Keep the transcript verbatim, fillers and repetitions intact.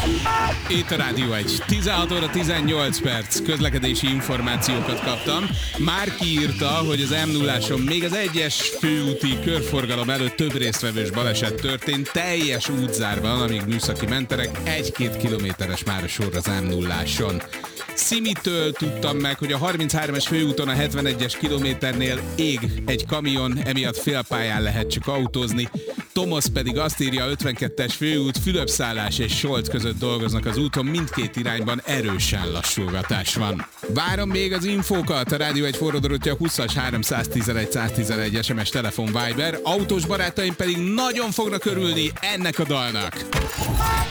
Itt a Rádió egy. tizenhat óra tizennyolc perc közlekedési információkat kaptam. Márki írta, hogy az em nulláson még az egyes főúti körforgalom előtt több résztvevős baleset történt, teljes útzárban, amíg műszaki menterek, egy-két kilométeres már a sor az em nulláson. Szimitől tudtam meg, hogy a harminchármas főúton a hetvenegyes kilométernél ég egy kamion, emiatt félpályán lehet csak autózni. Tomosz pedig azt írja, a ötvenkettes főút, Fülöpszállás és Solt között dolgoznak az úton, mindkét irányban erősen lassulgatás van. Várom még az infókat, a Rádió egy forradorotja húszas háromszáztizenegy száztizenegy es em es telefon Viber, autós barátaim pedig nagyon fognak örülni ennek a dalnak.